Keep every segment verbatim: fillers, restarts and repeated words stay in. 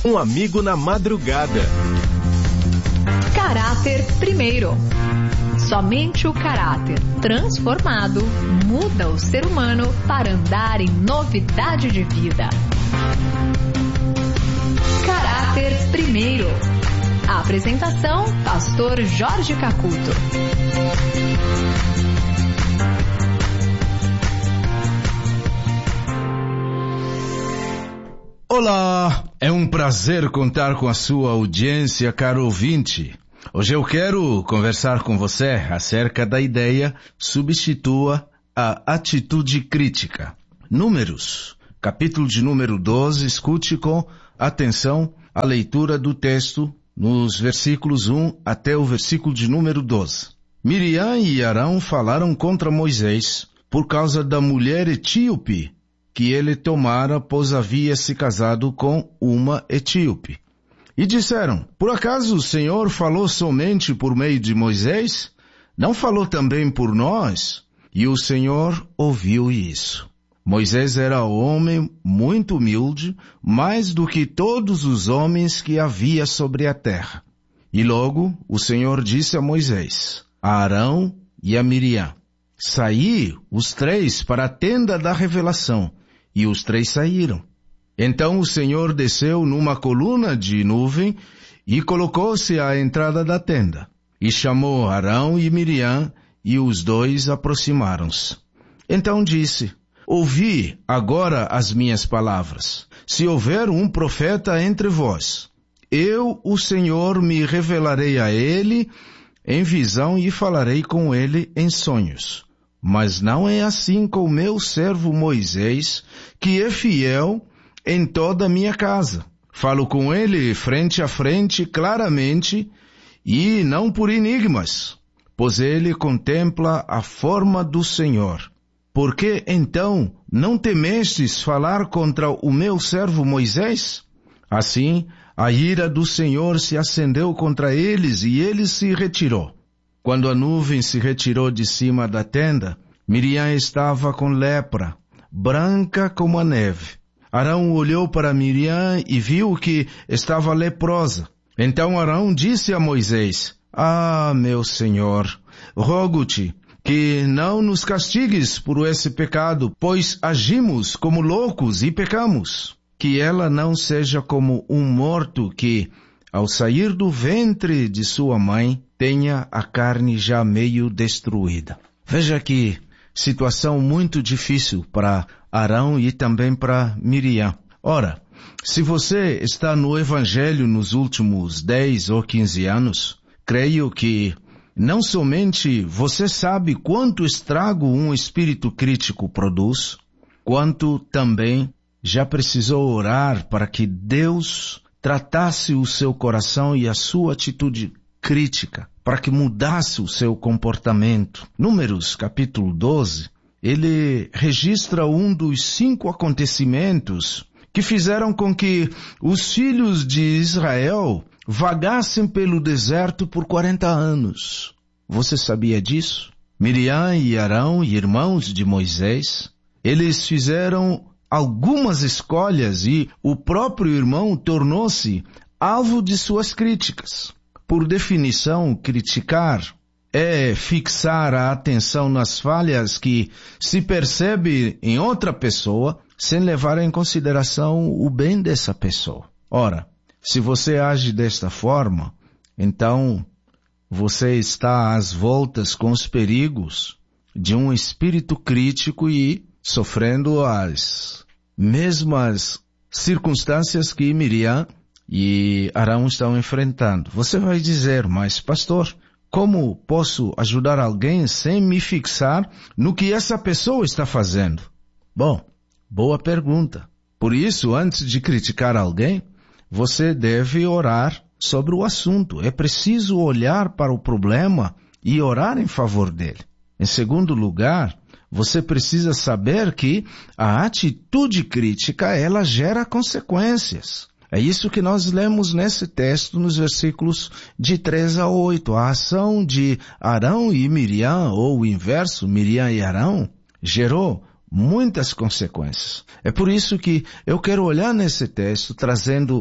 Um amigo na madrugada. Caráter primeiro. Somente o caráter transformado muda o ser humano para andar em novidade de vida. Caráter primeiro. A apresentação, pastor Jorge Cacuto. Olá, é um prazer contar com a sua audiência, caro ouvinte. Hoje eu quero conversar com você acerca da ideia substitua a atitude crítica. Números, capítulo de número doze, escute com atenção a leitura do texto nos versículos um até o versículo de número doze. Miriam e Arão falaram contra Moisés por causa da mulher etíope que ele tomara, pois havia se casado com uma etíope. E disseram, por acaso o Senhor falou somente por meio de Moisés? Não falou também por nós? E o Senhor ouviu isso. Moisés era homem muito humilde, mais do que todos os homens que havia sobre a terra. E logo o Senhor disse a Moisés, a Arão e a Miriam, saí os três para a tenda da revelação. E os três saíram. Então o Senhor desceu numa coluna de nuvem e colocou-se à entrada da tenda. E chamou Arão e Miriam, e os dois aproximaram-se. Então disse, ouvi agora as minhas palavras. Se houver um profeta entre vós, eu, o Senhor, me revelarei a ele em visão e falarei com ele em sonhos. Mas não é assim com o meu servo Moisés, que é fiel em toda a minha casa. Falo com ele frente a frente, claramente, e não por enigmas, pois ele contempla a forma do Senhor. Por que, então, não temestes falar contra o meu servo Moisés? Assim, a ira do Senhor se acendeu contra eles e ele se retirou. Quando a nuvem se retirou de cima da tenda, Miriam estava com lepra, branca como a neve. Arão olhou para Miriam e viu que estava leprosa. Então Arão disse a Moisés, ah, meu senhor, rogo-te que não nos castigues por esse pecado, pois agimos como loucos e pecamos. Que ela não seja como um morto que, ao sair do ventre de sua mãe, tenha a carne já meio destruída. Veja que situação muito difícil para Arão e também para Miriam. Ora, se você está no Evangelho nos últimos dez ou quinze anos, creio que não somente você sabe quanto estrago um espírito crítico produz, quanto também já precisou orar para que Deus tratasse o seu coração e a sua atitude crítica, para que mudasse o seu comportamento. Números, capítulo doze, ele registra um dos cinco acontecimentos que fizeram com que os filhos de Israel vagassem pelo deserto por quarenta anos. Você sabia disso? Miriam e Arão, irmãos de Moisés, eles fizeram algumas escolhas e o próprio irmão tornou-se alvo de suas críticas. Por definição, criticar é fixar a atenção nas falhas que se percebe em outra pessoa sem levar em consideração o bem dessa pessoa. Ora, se você age desta forma, então você está às voltas com os perigos de um espírito crítico e sofrendo as mesmas circunstâncias que Miriam e Arão estão enfrentando. Você vai dizer, mas pastor, como posso ajudar alguém sem me fixar no que essa pessoa está fazendo? Bom, boa pergunta. Por isso, antes de criticar alguém, você deve orar sobre o assunto. É preciso olhar para o problema e orar em favor dele. Em segundo lugar, você precisa saber que a atitude crítica, ela gera consequências. É isso que nós lemos nesse texto nos versículos de três a oito. A ação de Arão e Miriam, ou o inverso, Miriam e Arão, gerou muitas consequências. É por isso que eu quero olhar nesse texto trazendo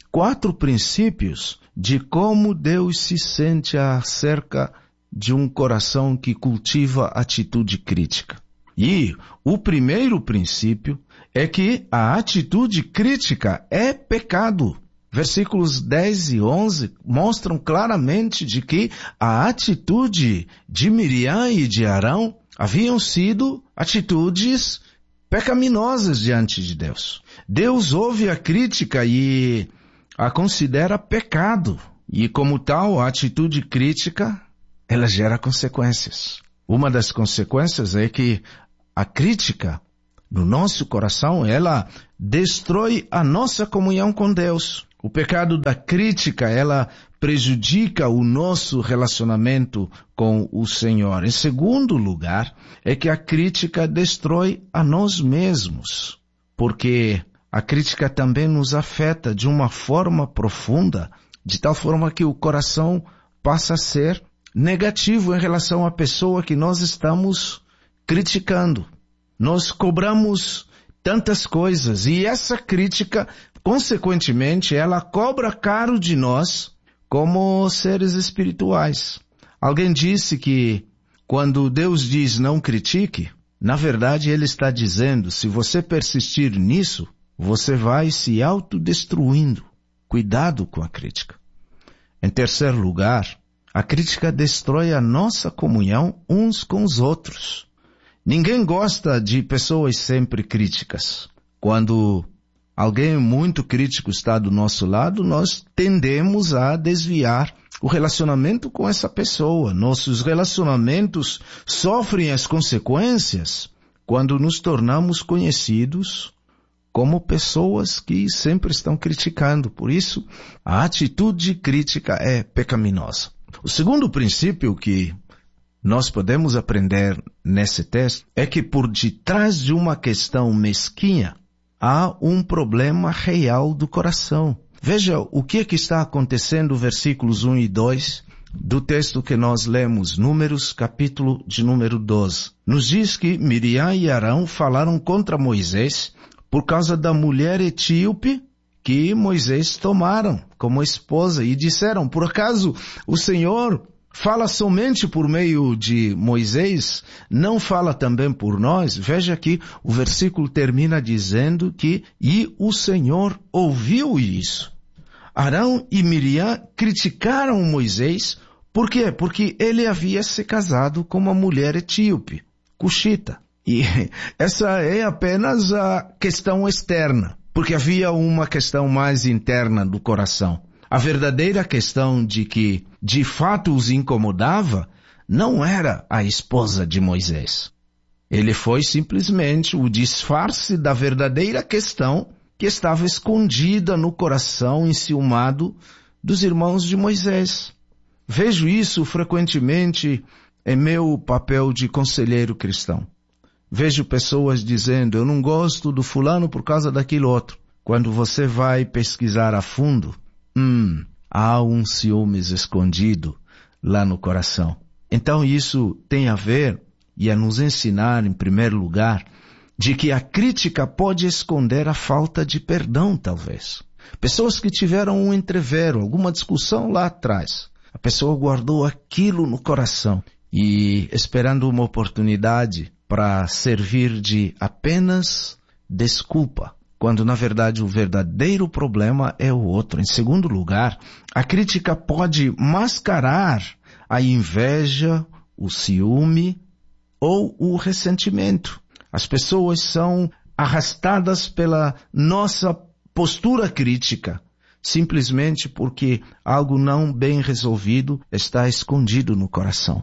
quatro princípios de como Deus se sente acerca de um coração que cultiva atitude crítica. E o primeiro princípio é que a atitude crítica é pecado. Versículos dez e onze mostram claramente de que a atitude de Miriam e de Arão haviam sido atitudes pecaminosas diante de Deus. Deus ouve a crítica e a considera pecado. E como tal, a atitude crítica, ela gera consequências. Uma das consequências é que a crítica no nosso coração, ela destrói a nossa comunhão com Deus. O pecado da crítica, ela prejudica o nosso relacionamento com o Senhor. Em segundo lugar, é que a crítica destrói a nós mesmos, porque a crítica também nos afeta de uma forma profunda, de tal forma que o coração passa a ser negativo em relação à pessoa que nós estamos criticando. Nós cobramos tantas coisas e essa crítica, consequentemente, ela cobra caro de nós como seres espirituais. Alguém disse que quando Deus diz não critique, na verdade ele está dizendo, se você persistir nisso, você vai se autodestruindo. Cuidado com a crítica. Em terceiro lugar, a crítica destrói a nossa comunhão uns com os outros. Ninguém gosta de pessoas sempre críticas. Quando alguém muito crítico está do nosso lado, nós tendemos a desviar o relacionamento com essa pessoa. Nossos relacionamentos sofrem as consequências quando nos tornamos conhecidos como pessoas que sempre estão criticando. Por isso, a atitude crítica é pecaminosa. O segundo princípio que nós podemos aprender nesse texto é que por detrás de uma questão mesquinha há um problema real do coração. Veja o que, é que está acontecendo, versículos um e dois do texto que nós lemos, Números, capítulo de número doze. Nos diz que Miriam e Arão falaram contra Moisés por causa da mulher etíope que Moisés tomaram como esposa e disseram, por acaso o Senhor fala somente por meio de Moisés, não fala também por nós? Veja que o versículo termina dizendo que e o Senhor ouviu isso. Arão e Miriam criticaram Moisés, por quê? Porque ele havia se casado com uma mulher etíope, cuxita. E essa é apenas a questão externa, porque havia uma questão mais interna do coração. A verdadeira questão de que, de fato, os incomodava, não era a esposa de Moisés. Ele foi simplesmente o disfarce da verdadeira questão que estava escondida no coração enciumado dos irmãos de Moisés. Vejo isso frequentemente em meu papel de conselheiro cristão. Vejo pessoas dizendo, eu não gosto do fulano por causa daquilo outro. Quando você vai pesquisar a fundo, Hum, há um ciúmes escondido lá no coração. Então isso tem a ver e a nos ensinar, em primeiro lugar, de que a crítica pode esconder a falta de perdão, talvez. Pessoas que tiveram um entrevero, alguma discussão lá atrás. A pessoa guardou aquilo no coração e esperando uma oportunidade para servir de apenas desculpa, quando na verdade o verdadeiro problema é o outro. Em segundo lugar, a crítica pode mascarar a inveja, o ciúme ou o ressentimento. As pessoas são arrastadas pela nossa postura crítica, simplesmente porque algo não bem resolvido está escondido no coração.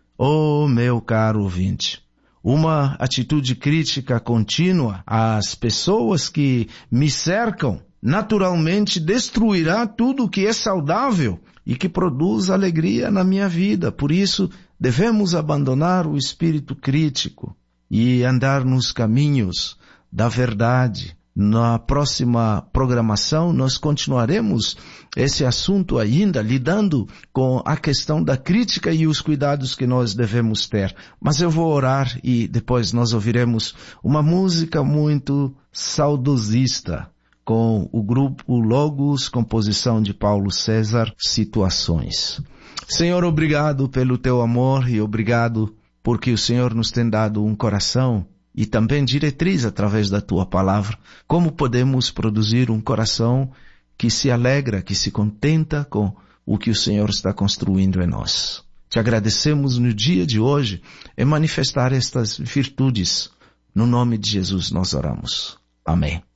Oh, meu caro ouvinte, uma atitude crítica contínua às pessoas que me cercam naturalmente destruirá tudo que é saudável e que produz alegria na minha vida. Por isso, devemos abandonar o espírito crítico e andar nos caminhos da verdade. Na próxima programação, nós continuaremos esse assunto ainda, lidando com a questão da crítica e os cuidados que nós devemos ter. Mas eu vou orar e depois nós ouviremos uma música muito saudosista, com o grupo Logos, composição de Paulo César, Situações. Senhor, obrigado pelo teu amor e obrigado porque o Senhor nos tem dado um coração e também diretriz através da tua palavra. Como podemos produzir um coração que se alegra, que se contenta com o que o Senhor está construindo em nós. Te agradecemos no dia de hoje em manifestar estas virtudes. No nome de Jesus nós oramos. Amém.